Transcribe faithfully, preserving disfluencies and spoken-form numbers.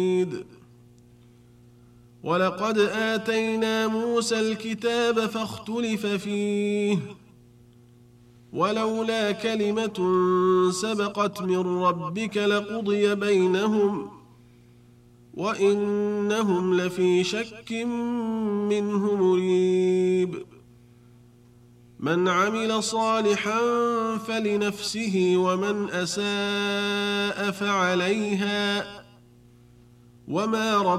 ولقد آتينا موسى الكتاب فاختلف فيه ولولا كلمة سبقت من ربك لقضي بينهم وإنهم لفي شك منه مريب من عمل صالحا فلنفسه ومن أساء فعليها وما رب